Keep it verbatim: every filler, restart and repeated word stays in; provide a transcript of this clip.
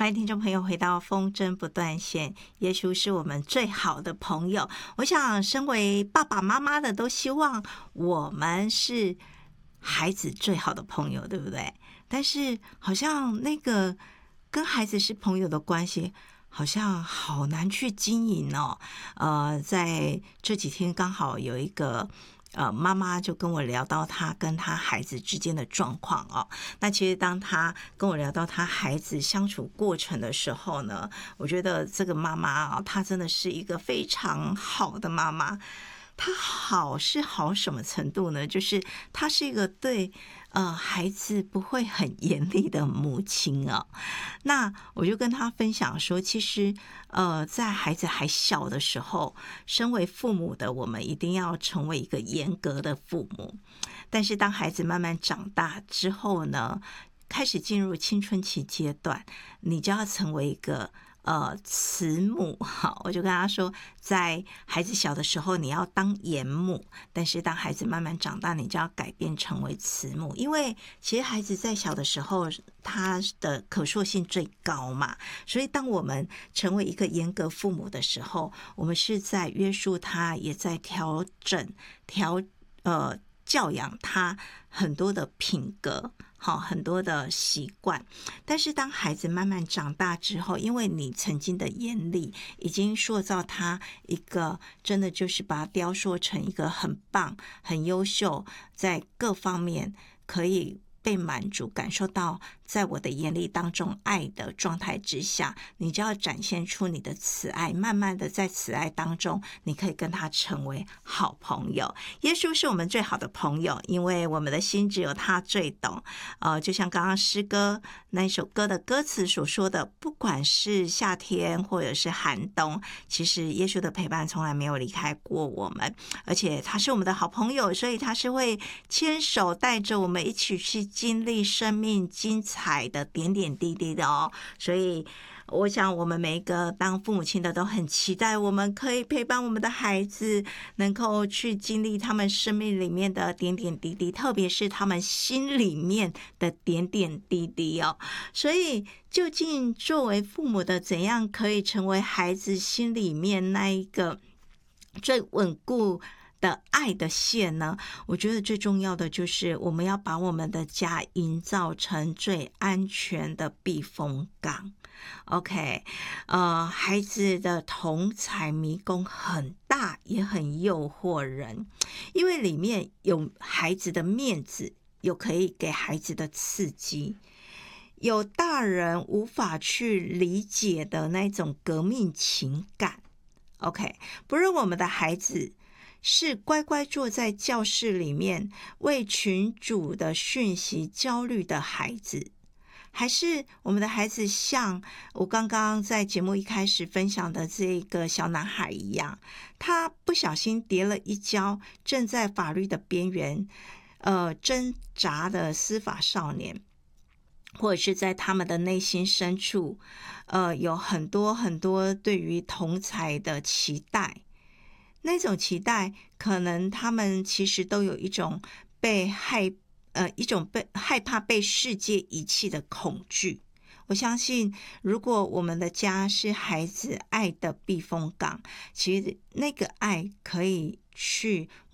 欢迎听众朋友回到风筝不断线，耶稣是我们最好的朋友。我想身为爸爸妈妈的都希望我们是孩子最好的朋友，对不对？但是好像那个跟孩子是朋友的关系好像好难去经营哦。呃，在这几天刚好有一个呃，妈妈就跟我聊到她跟她孩子之间的状况哦。那其实当她跟我聊到她孩子相处过程的时候呢，我觉得这个妈妈啊，她真的是一个非常好的妈妈。她好是好什么程度呢？就是她是一个对呃孩子不会很严厉的母亲哦。那我就跟她分享说，其实呃在孩子还小的时候，身为父母的我们一定要成为一个严格的父母。但是当孩子慢慢长大之后呢，开始进入青春期阶段，你就要成为一个呃，慈母。好，我就跟他说，在孩子小的时候你要当严母，但是当孩子慢慢长大，你就要改变成为慈母。因为其实孩子在小的时候他的可塑性最高嘛，所以当我们成为一个严格父母的时候，我们是在约束他，也在调整调呃教养他很多的品格，好，很多的习惯。但是当孩子慢慢长大之后，因为你曾经的严厉已经塑造他一个真的就是把他雕塑成一个很棒很优秀，在各方面可以被满足，感受到在我的眼里当中爱的状态之下，你就要展现出你的慈爱，慢慢的在慈爱当中你可以跟他成为好朋友。耶稣是我们最好的朋友，因为我们的心只有他最懂。呃，就像刚刚诗歌那首歌的歌词所说的，不管是夏天或者是寒冬，其实耶稣的陪伴从来没有离开过我们，而且他是我们的好朋友，所以他是会牵手带着我们一起去经历生命精彩的点点滴滴的哦。所以我想我们每一个当父母亲的都很期待我们可以陪伴我们的孩子能够去经历他们生命里面的点点滴滴，特别是他们心里面的点点滴滴哦。所以究竟作为父母的怎样可以成为孩子心里面那一个最稳固的爱的线呢？我觉得最重要的就是我们要把我们的家营造成最安全的避风港。OK， 呃，孩子的同彩迷宫很大，也很诱惑人，因为里面有孩子的面子，有可以给孩子的刺激，有大人无法去理解的那种革命情感。OK， 不论我们的孩子是乖乖坐在教室里面为群主的讯息焦虑的孩子，还是我们的孩子像我刚刚在节目一开始分享的这个小男孩一样，他不小心跌了一跤，正在法律的边缘呃挣扎的司法少年，或者是在他们的内心深处呃有很多很多对于同才的期待，那种期待可能他们其实都有一种被害呃一种被害怕被世界遗弃的恐惧。我相信如果我们的家是孩子爱的避风港，其实那个爱可以去